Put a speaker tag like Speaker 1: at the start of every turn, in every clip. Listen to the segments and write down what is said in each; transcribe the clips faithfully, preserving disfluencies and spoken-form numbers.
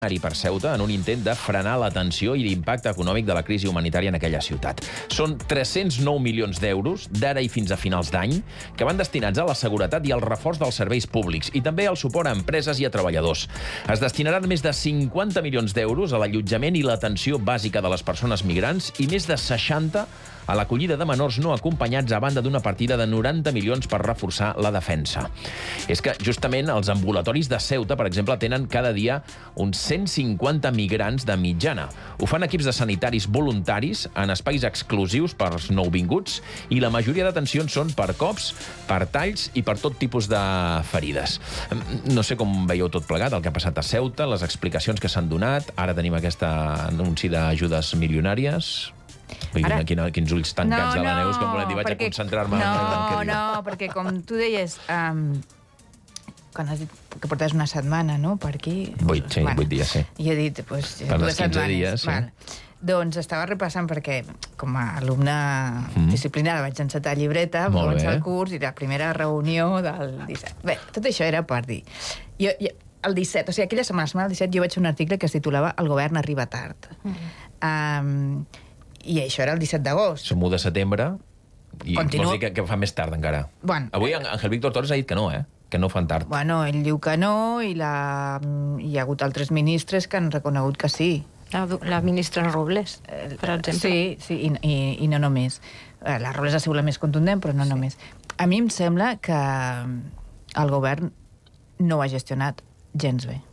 Speaker 1: per Ceuta en un intent de frenar la tensió i l'impacte econòmic de la crisi humanitària en aquella ciutat. Són tres-cents nou milions d'euros, d'ara i fins a finals d'any, que van destinats a la seguretat i al reforç dels serveis públics i també al suport a empreses i a treballadors. Es destinaran més de cinquanta milions d'euros a l'allotjament i l'atenció bàsica de les persones migrants i més de seixanta a l'acollida de menors no acompanyats a banda d'una partida de noranta milions per reforçar la defensa. És que, justament, els ambulatoris de Ceuta, per exemple, tenen cada dia uns cent cinquanta migrants de mitjana. Ho fan equips de sanitaris voluntaris en espais exclusius pels nouvinguts i la majoria d'atencions són per cops, per talls i per tot tipus de ferides. No sé com veieu tot plegat, el que ha passat a Ceuta, les explicacions que s'han donat. Ara tenim aquest anunci d'ajudes milionàries. Ara... Quina, quins ulls tancats no, de la Neus, com volem dir, vaig perquè... a concentrar-me.
Speaker 2: No,
Speaker 1: en
Speaker 2: no, perquè com tu deies, um, quan has dit que portaves una setmana, no?, per aquí...
Speaker 1: Vuit, sí, bueno, vuit dies, sí.
Speaker 2: I he dit, pues,
Speaker 1: per
Speaker 2: dues
Speaker 1: quinze
Speaker 2: setmanes.
Speaker 1: Dies, sí.
Speaker 2: Vale. Doncs estava repassant perquè, com a alumne mm. disciplinada, vaig encetar llibreta, vaig començar el curs, i la primera reunió del disset. Bé, tot això era per dir... Jo, jo, el disset, o sigui, aquella setmana, la setmana del disset, jo vaig fer un article que es titulava El govern arriba tard. Mm. Um, I això era el disset d'agost.
Speaker 1: Som u de setembre i
Speaker 2: Continu...
Speaker 1: vols dir que, que fa més tard encara.
Speaker 2: Bueno,
Speaker 1: Avui Ángel Víctor Torres ha dit que no, eh? Que no fan tard.
Speaker 2: Bueno, ell diu que no i la... hi ha hagut altres ministres que han reconegut que sí.
Speaker 3: La, la ministra Robles, per exemple.
Speaker 2: Sí, sí, i, i, i no només. La Robles ha sigut la més contundent, però no sí. només. A mi em sembla que el govern no ho ha gestionat gens bé.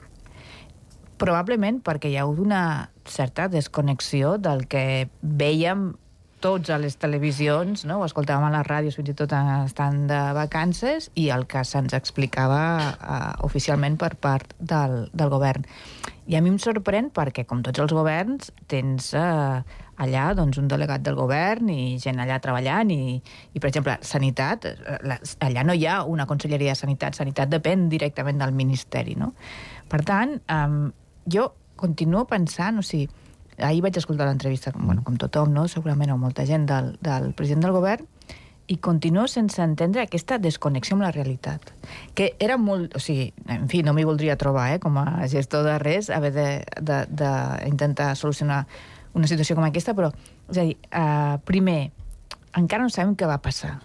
Speaker 2: Probablement perquè hi ha hagut una certa desconnexió del que vèiem tots a les televisions, no? Ho escoltàvem a les ràdios fins i tot estant de vacances, i el que se'ns explicava uh, oficialment per part del, del govern. I a mi em sorprèn perquè, com tots els governs, tens uh, allà doncs, un delegat del govern i gent allà treballant, i, i per exemple, sanitat, la, allà no hi ha una conselleria de sanitat, sanitat depèn directament del ministeri, no? Per tant, um, jo continuo pensant, o sigui, ahir vaig escoltar l'entrevista, com, bueno, com tothom, no? Segurament, o molta gent del, del president del govern, i continuo sense entendre aquesta desconnexió amb la realitat. Que era molt... O sigui, en fi, no m'hi voldria trobar, eh, com a gestor de res, haver d'intentar solucionar una situació com aquesta, però, és a dir, uh, primer, encara no sabem què va passar.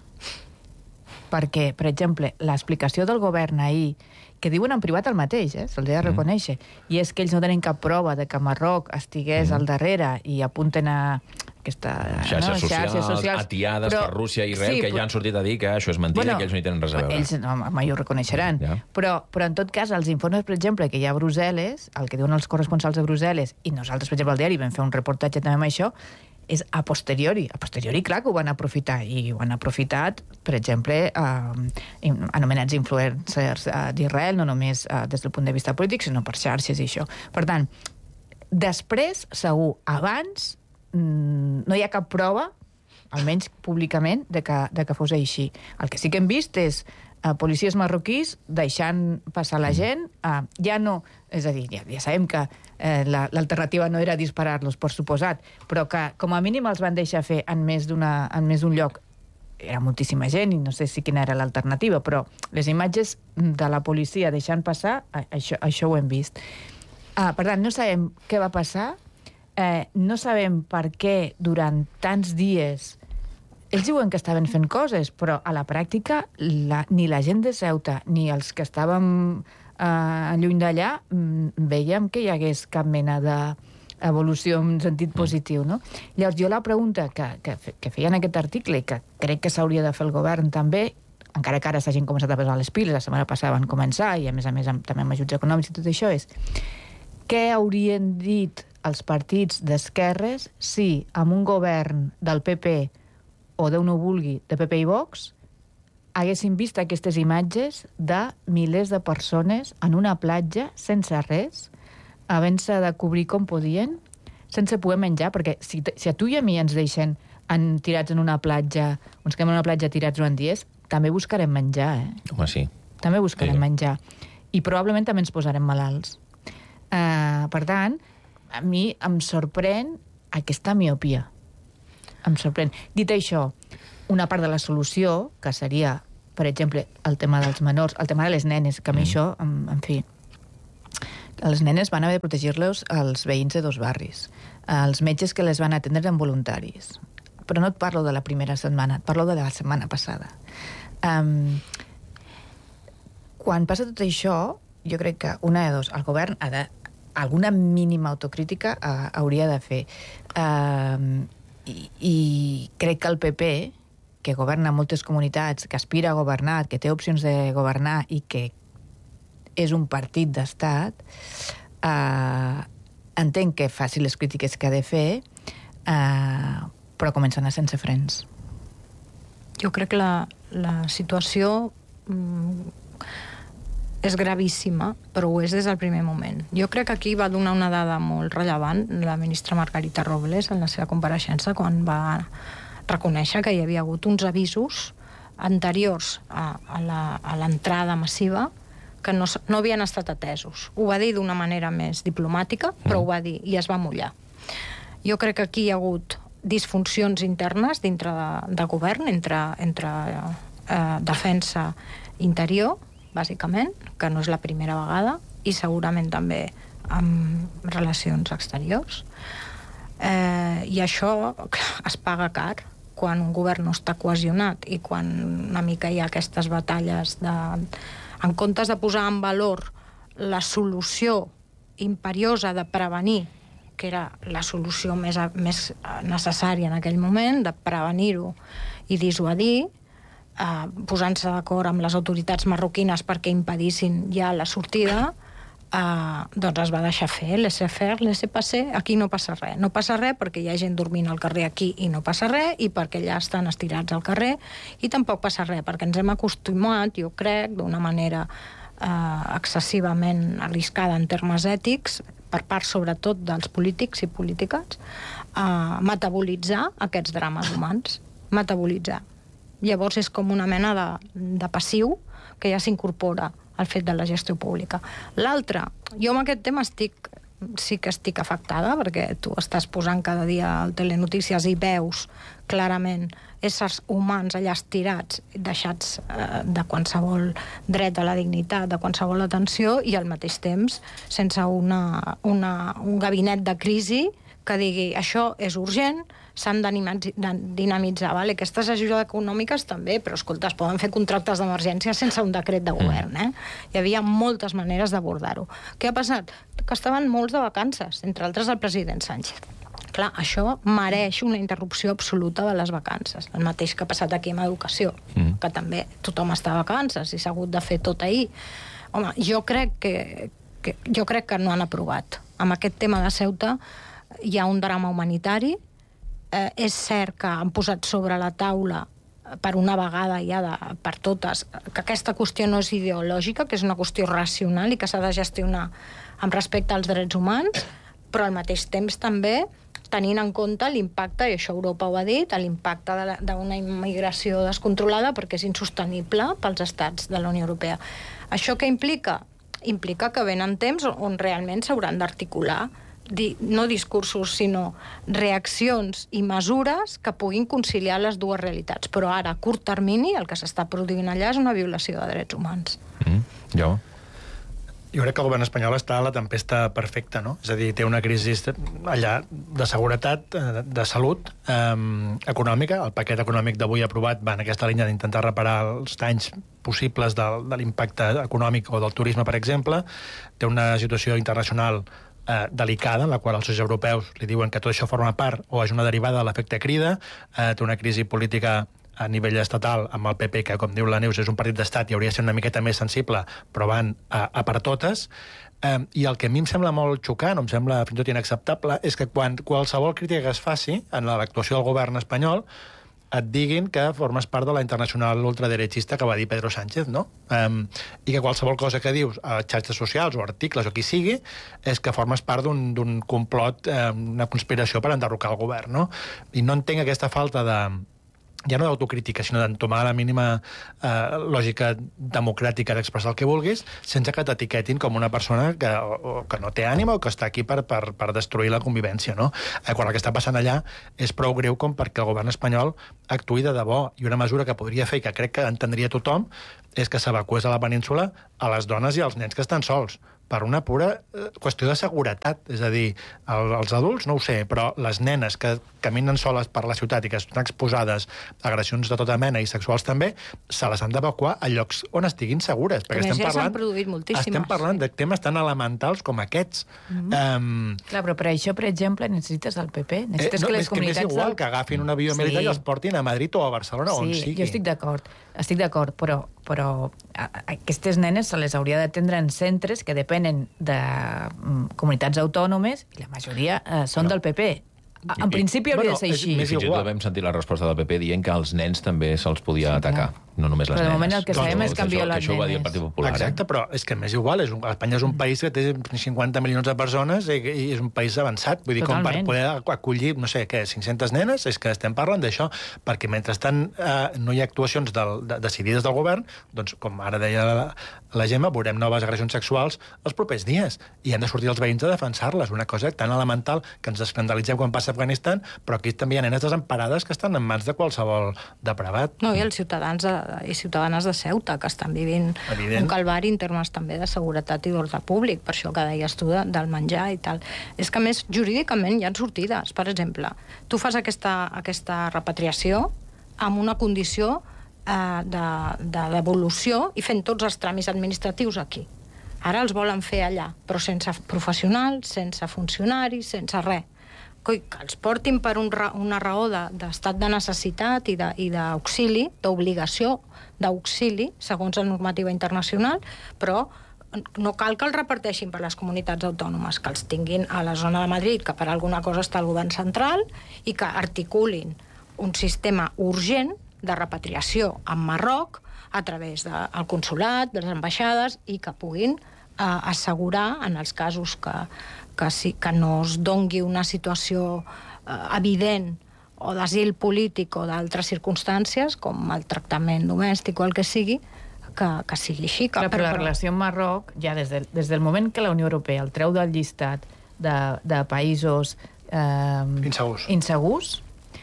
Speaker 2: Perquè, per exemple, l'explicació del govern ahir, que diuen en privat el mateix, eh? Se'ls ha de reconèixer, mm. i és que ells no tenen cap prova de que Marroc estigués mm. al darrere i apunten a aquesta...
Speaker 1: Xarxes,
Speaker 2: no?
Speaker 1: socials,
Speaker 2: Xarxes socials,
Speaker 1: atiades
Speaker 2: però,
Speaker 1: per Rússia i Israel, sí, que ja han sortit a dir que això és mentida, bueno, que ells no hi tenen res a veure.
Speaker 2: Ells no, mai ho reconeixeran. Ja. Però, però, en tot cas, els informes, per exemple, que hi ha a Brussel·les, el que diuen els corresponsals de Brussel·les, i nosaltres, per exemple, al diari vam fer un reportatge també amb això, és a posteriori. A posteriori, clar que ho van aprofitar, i ho han aprofitat, per exemple, eh, anomenats influencers eh, d'Israel, no només eh, des del punt de vista polític, sinó per xarxes i això. Per tant, després, segur, abans, mm, no hi ha cap prova, almenys públicament, de que, de que fos així. El que sí que hem vist és Uh, policies marroquís deixant passar la gent, uh, ja no, és a dir, ja, ja sabem que uh, l'alternativa no era disparar-los, per suposat, però que com a mínim els van deixar fer en més d'una, en més d'un lloc. Era moltíssima gent i no sé si quina era l'alternativa, però les imatges de la policia deixant passar, això, això ho hem vist. Uh, per tant, no sabem què va passar, uh, no sabem per què durant tants dies ells diuen que estaven fent coses, però a la pràctica la, ni la gent de Ceuta ni els que estàvem eh, lluny d'allà veiem que hi hagués cap mena d'evolució en sentit positiu, no? Llavors, jo la pregunta que, que, que feia en aquest article i que crec que s'hauria de fer el govern també, encara que ara s'hagin començat a posar les piles, la setmana passada van començar, i a més a més amb, també amb ajuts econòmics i tot això, és què haurien dit els partits d'esquerres si amb un govern del P P o Déu no vulgui, de P P i Vox, haguessin vist aquestes imatges de milers de persones en una platja, sense res, havent-se de cobrir com podien, sense poder menjar, perquè si, si a tu i a mi ens deixen en, tirats en una platja, ens quedem en una platja tirats durant dies, també buscarem menjar, eh?
Speaker 1: Home, sí.
Speaker 2: També buscarem
Speaker 1: sí.
Speaker 2: menjar. I probablement també ens posarem malalts. Uh, per tant, a mi em sorprèn aquesta miopia. Em sorprèn. Dit això, una part de la solució, que seria, per exemple, el tema dels menors, el tema de les nenes, que a mi mm. això, en, en fi, les nenes van haver de protegir-los als veïns de dos barris. Els metges que les van atendre eren voluntaris. Però no et parlo de la primera setmana, et parlo de la setmana passada. Um, quan passa tot això, jo crec que una de dos, el govern ha de, alguna mínima autocrítica uh, hauria de fer. Uh, i, I crec que el P P, que governa moltes comunitats, que aspira a governar, que té opcions de governar i que és un partit d'estat, uh, entenc que faci les crítiques que ha de fer, uh, però comença a anar sense frens.
Speaker 3: Jo crec que la, la situació mm, és gravíssima, però ho és des del primer moment. Jo crec que aquí va donar una dada molt rellevant la ministra Margarita Robles en la seva compareixença quan va reconèixer que hi havia hagut uns avisos anteriors a, a l'entrada massiva que no, no havien estat atesos. Ho va dir d'una manera més diplomàtica, però ho va dir i es va mullar. Jo crec que aquí hi ha hagut disfuncions internes dintre de, de govern, entre, entre eh, defensa interior, bàsicament, que no és la primera vegada, i segurament també amb relacions exteriors. Eh, I això, clar, es paga car quan un govern no està cohesionat i quan una mica hi ha aquestes batalles de... En comptes de posar en valor la solució imperiosa de prevenir, que era la solució més, més necessària en aquell moment, de prevenir-ho i dissuadir, eh, posant-se d'acord amb les autoritats marroquines perquè impedissin ja la sortida, eh, doncs es va deixar fer, laissez-faire, laissez-passer, aquí no passa res. No passa res perquè hi ha gent dormint al carrer aquí i no passa res, i perquè ja estan estirats al carrer, i tampoc passa res, perquè ens hem acostumat, jo crec, d'una manera eh, excessivament arriscada en termes ètics, per part sobretot dels polítics i polítiques, a metabolitzar aquests drames humans. Metabolitzar. Llavors és com una mena de, de passiu que ja s'incorpora al fet de la gestió pública. L'altre, jo amb aquest tema estic, sí que estic afectada, perquè tu estàs posant cada dia al Telenotícies i veus clarament éssers humans allà estirats, deixats eh, de qualsevol dret a la dignitat, de qualsevol atenció, i al mateix temps sense una, una, un gabinet de crisi que digui això és urgent, s'han de dinamitzar. Vale? Aquestes ajudes econòmiques també, però escolta, es poden fer contractes d'emergència sense un decret de govern. Eh? Hi havia moltes maneres d'abordar-ho. Què ha passat? Que estaven molts de vacances, entre altres el president Sánchez. Clar, això mereix una interrupció absoluta de les vacances. El mateix que ha passat aquí amb educació, mm. que també tothom està a vacances i s'ha hagut de fer tot ahir. Home, jo crec que, que, jo crec que no han aprovat. Amb aquest tema de Ceuta hi ha un drama humanitari. Eh, és cert que han posat sobre la taula per una vegada ja de, per totes, que aquesta qüestió no és ideològica, que és una qüestió racional i que s'ha de gestionar amb respecte als drets humans, però al mateix temps també tenint en compte l'impacte, i això Europa ho ha dit, l'impacte d'una immigració descontrolada, perquè és insostenible pels estats de la Unió Europea. Això què implica? Implica que venen temps on realment s'hauran d'articular no discursos, sinó reaccions i mesures que puguin conciliar les dues realitats. Però ara, a curt termini, el que s'està produint allà és una violació de drets humans.
Speaker 1: Mm, jo...
Speaker 4: Jo crec que el govern espanyol està a la tempesta perfecta, no? És a dir, té una crisi allà de seguretat, de salut, eh, econòmica. El paquet econòmic d'avui aprovat va en aquesta línia d'intentar reparar els danys possibles de, de l'impacte econòmic o del turisme, per exemple. Té una situació internacional eh, delicada, en la qual els socis europeus li diuen que tot això forma part o és una derivada de l'efecte crida. Eh, té una crisi política a nivell estatal, amb el P P, que, com diu la Neus, és un partit d'estat i hauria de ser una miqueta més sensible, però van a, a per totes. Eh, I el que a mi em sembla molt xocant, em sembla fins i tot inacceptable, és que quan qualsevol crítica que es faci en l'actuació del govern espanyol et diguin que formes part de la internacional ultraderechista que va dir Pedro Sánchez, no? Um, I que qualsevol cosa que dius a xarxes socials o articles o qui sigui és que formes part d'un complot, um, una conspiració per enderrocar el govern, no? I no entenc aquesta falta de... ja no d'autocrítica, sinó d'entomar la mínima eh, lògica democràtica d'expressar el que vulguis, sense que t'etiquetin com una persona que, o, que no té ànima o que està aquí per, per, per destruir la convivència, no? Eh, quan el que està passant allà és prou greu com perquè el govern espanyol actuï de debò, i una mesura que podria fer i que crec que entendria tothom és que s'evacués a la península a les dones i als nens que estan sols, per una pura qüestió de seguretat. És a dir, els adults no ho sé, però les nenes que caminen soles per la ciutat i que estan exposades a agressions de tota mena i sexuals també, se les han d'evacuar a llocs on estiguin segures.
Speaker 3: Perquè estem ja s'han produït moltíssimes.
Speaker 4: Estem parlant de temes tan elementals com aquests.
Speaker 2: Mm-hmm. um... Clar, però per això, per exemple, necessites el P P. Necessites
Speaker 4: eh, no,
Speaker 2: que les
Speaker 4: és
Speaker 2: comunitats...
Speaker 4: Que m'és igual que agafin un avió militar sí. i els portin a Madrid o a Barcelona,
Speaker 2: sí,
Speaker 4: on sigui.
Speaker 2: Jo estic d'acord, estic d'acord, però, però a, a aquestes nenes se les hauria d'atendre en centres que depenen de um, comunitats autònomes i la majoria uh, són no. del P P. En principi hauria bueno, de ser així.
Speaker 1: I fins i tot vam sentir la resposta del P P dient que als nens també se'ls podia sí, atacar, no només les nenes.
Speaker 2: Però de moment el que sabem és que envia les nenes.
Speaker 1: Això ho va dir el Partit Popular.
Speaker 4: Exacte, però és que m'és igual. És un, Espanya és un país que té cinquanta milions de persones i, i és un país avançat. Vull dir, Totalment. Com per poder acollir, no sé, què, cinc-centes nenes, és que estem parlant d'això, perquè mentrestant eh, no hi ha actuacions del, de, decidides del govern, doncs, com ara deia la, la Gemma, veurem noves agressions sexuals els propers dies. I han de sortir els veïns a defensar-les. Una cosa tan elemental que ens escandalitzem quan passa a Afganistan, però aquí també hi ha nenes desemparades que estan en mans de qualsevol depravat.
Speaker 3: No, i els ciutadans de, i ciutadanes de Ceuta, que estan vivint Evident. un calvari en termes també de seguretat i d'ordre públic, per això que deies tu de, del menjar i tal. És que, a més, jurídicament hi ha sortides. Per exemple, tu fas aquesta, aquesta repatriació amb una condició eh, de, de devolució i fent tots els tràmits administratius aquí. Ara els volen fer allà, però sense professionals, sense funcionaris, sense res. Que els portin per un, una raó d'estat de, de necessitat i d'auxili, d'obligació d'auxili, segons la normativa internacional, però no cal que els reparteixin per les comunitats autònomes, que els tinguin a la zona de Madrid, que per alguna cosa està el govern central, i que articulin un sistema urgent de repatriació amb Marroc a través del consolat, de les ambaixades, i que puguin eh, assegurar, en els casos que que, sí, que no es dongui una situació eh, evident o d'asil polític o d'altres circumstàncies, com el tractament domèstic o el que sigui, que, que sigui així. Que,
Speaker 2: Clar, però la relació amb Marroc, ja des, de, des del moment que la Unió Europea el treu del llistat de, de països eh,
Speaker 4: insegurs,
Speaker 2: insegurs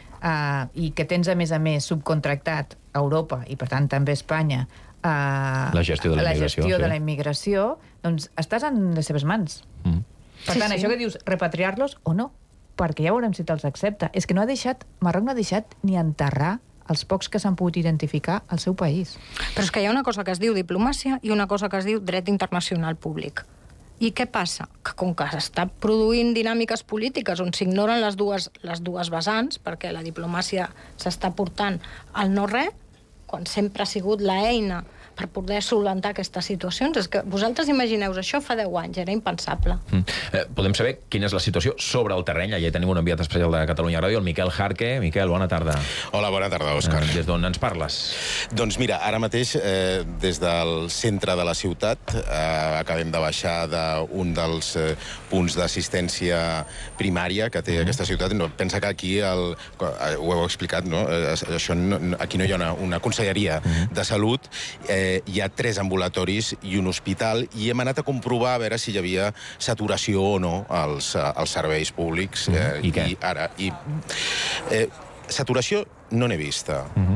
Speaker 2: eh, i que tens, a més a més, subcontractat a Europa, i per tant també a Espanya, eh,
Speaker 1: la gestió de la,
Speaker 2: la,
Speaker 1: immigració,
Speaker 2: gestió
Speaker 1: sí.
Speaker 2: de la immigració, doncs estàs en les seves mans. Mm. Per tant, sí, sí. això que dius, repatriar-los o no, perquè ja veurem si te'ls accepta. És que no ha deixat, Marroc no ha deixat ni enterrar els pocs que s'han pogut identificar al seu país.
Speaker 3: Però és que hi ha una cosa que es diu diplomàcia i una cosa que es diu dret internacional públic. I què passa? Que com que s'està produint dinàmiques polítiques on s'ignoren les dues, les dues vessants, perquè la diplomàcia s'està portant al no-res, quan sempre ha sigut l'eina per poder solucionar aquestes situacions. És que vosaltres imagineu això fa deu anys, era impensable.
Speaker 1: Mm. Eh, podem saber quina és la situació sobre el terreny? Allà tenim un enviat especial de Catalunya Ràdio, el Miquel Jarque. Miquel, bona tarda.
Speaker 5: Hola, bona tarda, Òscar.
Speaker 1: Eh, des d'on ens parles?
Speaker 5: Doncs mira, ara mateix, eh, des del centre de la ciutat, eh, acabem de baixar d'un dels eh, punts d'assistència primària que té mm. aquesta ciutat. No, pensa que aquí, el, eh, ho heu explicat, no? Eh, això no, aquí no hi ha una, una conselleria mm. de salut, eh, hi ha tres ambulatoris i un hospital, i hem anat a comprovar a veure si hi havia saturació o no als, als serveis públics.
Speaker 1: Mm.
Speaker 5: Eh,
Speaker 1: I què?
Speaker 5: I ara, i, eh, saturació no n'he vista. Mm-hmm.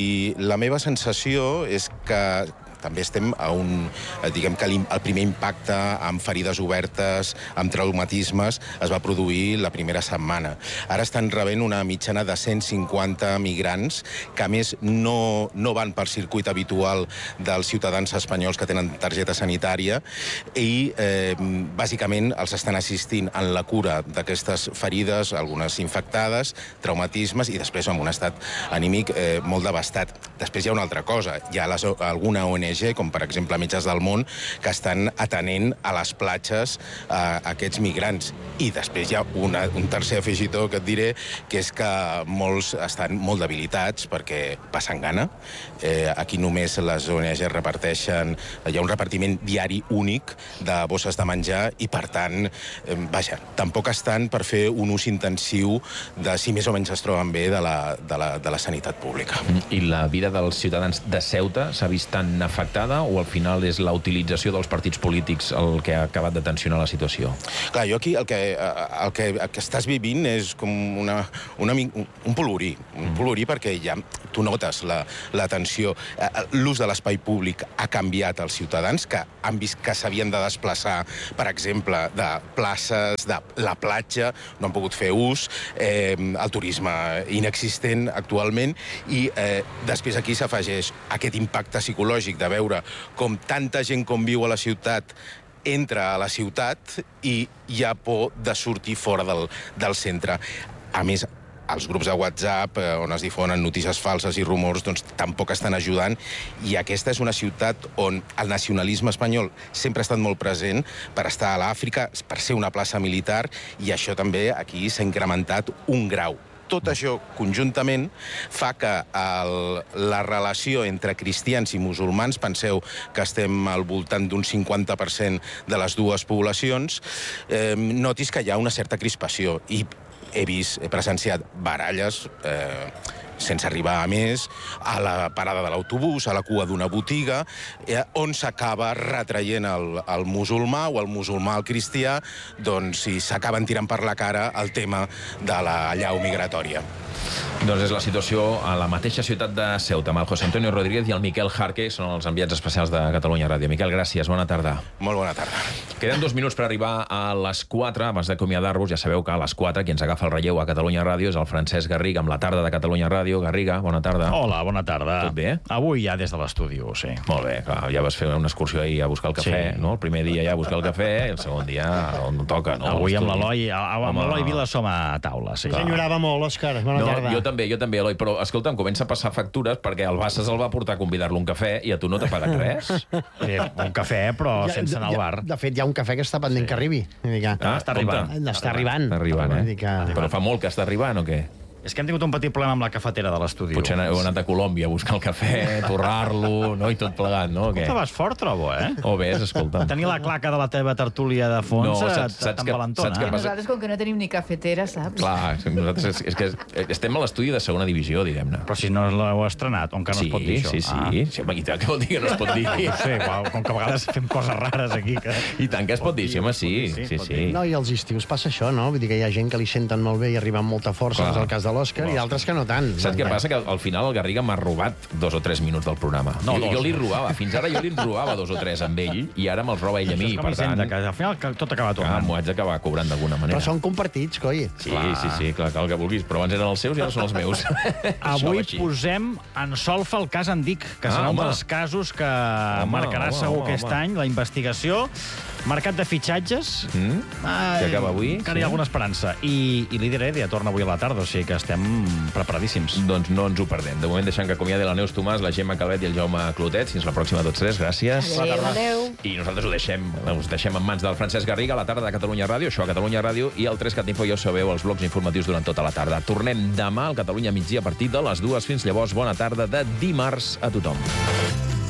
Speaker 5: I la meva sensació és que també estem a un, diguem que el primer impacte amb ferides obertes, amb traumatismes, es va produir la primera setmana. Ara estan rebent una mitjana de cent cinquanta migrants, que a més no, no van per circuit habitual dels ciutadans espanyols que tenen targeta sanitària, i eh, bàsicament els estan assistint en la cura d'aquestes ferides, algunes infectades, traumatismes, i després amb un estat anímic eh, molt devastat. Després hi ha una altra cosa, hi ha les, alguna O N G, com per exemple Metges del Món, que estan atenent a les platges a aquests migrants. I després hi ha una, un tercer afegitó que et diré, que és que molts estan molt debilitats perquè passen gana. Eh, aquí només les O N G reparteixen, hi ha un repartiment diari únic de bosses de menjar, i per tant, eh, vaja, tampoc estan per fer un ús intensiu de si més o menys es troben bé de la, de la, de la sanitat pública.
Speaker 1: I la vida dels ciutadans de Ceuta s'ha vist tan afectada afectada o al final és la utilització dels partits polítics el que ha acabat de tensionar la situació?
Speaker 5: Clar, jo aquí el que, el que, el que estàs vivint és com una, una, un polorí, un polorí perquè ja tu notes la, la tensió. L'ús de l'espai públic ha canviat als ciutadans, que han vist que s'havien de desplaçar, per exemple, de places, de la platja, no han pogut fer ús, eh, el turisme inexistent actualment, i eh, després aquí s'afegeix aquest impacte psicològic de veure com tanta gent com viu a la ciutat entra a la ciutat i hi ha por de sortir fora del, del centre. A més, els grups de WhatsApp, eh, on es difonen notícies falses i rumors, doncs tampoc estan ajudant, i aquesta és una ciutat on el nacionalisme espanyol sempre ha estat molt present per estar a l'Àfrica, per ser una plaça militar, i això també aquí s'ha incrementat un grau. Tot això conjuntament fa que el, la relació entre cristians i musulmans, penseu que estem al voltant d'un cinquanta per cent de les dues poblacions, eh, notis que hi ha una certa crispació, i he vist, he presenciat baralles eh, sense arribar a més, a la parada de l'autobús, a la cua d'una botiga, eh, on s'acaba retraient el, el musulmà o el musulmà al cristià, doncs si s'acaben tirant per la cara el tema de la llau migratòria.
Speaker 1: Doncs és la situació a la mateixa ciutat de Ceuta, amb el José Antonio Rodríguez i el Miquel Jarque, són els enviats especials de Catalunya Ràdio. Miquel, gràcies, bona tarda.
Speaker 5: Molt bona tarda.
Speaker 1: Queden dos minuts per arribar a les quatre. Abans d'acomiadar-vos, ja sabeu que a les quatre qui ens agafa el relleu a Catalunya Ràdio és el Francesc Garriga, amb la tarda de Catalunya Ràdio. Garriga, bona tarda.
Speaker 6: Hola, bona tarda.
Speaker 1: Tot bé?
Speaker 6: Avui ja des de l'estudi, sí.
Speaker 1: Molt bé, clar, ja vas fer una excursió ahir a buscar el cafè, sí. No? El primer dia ja a buscar el cafè, i el segon dia on toca, no?
Speaker 6: Avui amb l'Eloi, amb l'Eloi Vila som a taula, sí.
Speaker 7: S'enyorava molt, Òscar, bona
Speaker 1: no,
Speaker 7: tarda.
Speaker 1: Jo també, jo també, Eloi, però escolta'm, comença a passar factures perquè el Bassas el va portar a convidar-lo un cafè i a tu no t'ha pagat res.
Speaker 6: Sí, un cafè, però ja, sense anar al bar.
Speaker 7: De fet, hi ha un cafè que està pendent sí. que arribi. Que...
Speaker 6: Ah, està arribant.
Speaker 7: Està arribant.
Speaker 1: Està arribant, eh?
Speaker 7: Que...
Speaker 1: Però fa molt que està arribant, o què?
Speaker 6: És que hem tingut un petit problema amb la cafetera de l'estudi.
Speaker 1: Potser heu anat a Colòmbia a buscar el cafè, torrar-lo, no? I tot plegat, no?
Speaker 6: Escolta, vas fort, trobo, eh?
Speaker 1: O ves, escolta.
Speaker 6: Tenir la claca de la teva tertúlia de fons
Speaker 1: no, saps, saps
Speaker 6: t'embalentona.
Speaker 1: Que, que
Speaker 2: nosaltres, com que no tenim ni cafetera, saps?
Speaker 1: Clar, nosaltres és, és que estem a l'estudi de segona divisió, diguem-ne.
Speaker 6: Però si no l'heu estrenat, on que no
Speaker 1: sí,
Speaker 6: es pot dir això?
Speaker 1: Sí, sí, sí. Sí, home, i tant, què vol dir que no es pot dir?
Speaker 6: No sé, uau, com que a vegades fem coses rares aquí. Que...
Speaker 1: I tant que es pot dir, sí, home, sí. sí, sí, sí.
Speaker 7: No, i als estius passa això, no? Vull dir que hi ha gent que li senten molt bé i arriben amb molta força, és el cas de l'Òscar, i d'altres que no tant.
Speaker 1: Saps què passa? Que al final el Garriga m'ha robat dos o tres minuts del programa.
Speaker 6: No,
Speaker 1: jo,
Speaker 6: dos.
Speaker 1: jo li robava, fins ara jo li robava dos o tres amb ell, i ara me'ls roba ell a mi.
Speaker 6: Per tant, que al final tot acaba tornant.
Speaker 1: M'ho haig d'acabar cobrant d'alguna manera.
Speaker 7: Però són compartits, coi.
Speaker 1: Sí, clar. sí, sí, clar, cal que vulguis. Però abans eren els seus i ara són els meus.
Speaker 6: Avui posem en solfa el cas Andic, que serà ah, un dels casos que home, marcarà home, segur home, aquest home. any la investigació. Mercat de fitxatges.
Speaker 1: Mm? Ai, que acaba avui.
Speaker 6: Encara sí. hi ha alguna esperança. I, i l'Ider Edia torna avui a la tarda, o sigui que estem preparadíssims.
Speaker 1: Doncs no ens ho perdem. De moment deixem que acomiadi la Neus Tomàs, la Gemma Calvet i el Jaume Clotet. Fins la pròxima a tots tres. Gràcies.
Speaker 2: Adéu, adéu.
Speaker 1: I nosaltres ho deixem, us deixem en mans del Francesc Garriga a la tarda de Catalunya Ràdio, això a Catalunya Ràdio, i el tres cat info ja ho sabeu, els blocs informatius durant tota la tarda. Tornem demà al Catalunya migdia a partir de les dues. Fins llavors, bona tarda de dimarts a tothom.